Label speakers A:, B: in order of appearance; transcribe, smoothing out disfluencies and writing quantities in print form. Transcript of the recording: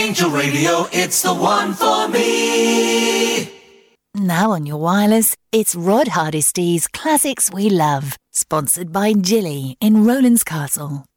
A: Angel Radio, it's the one for me.
B: Now on your wireless, it's Rod Hardisty's Classics We Love, sponsored by Jilly in Rowlands Castle.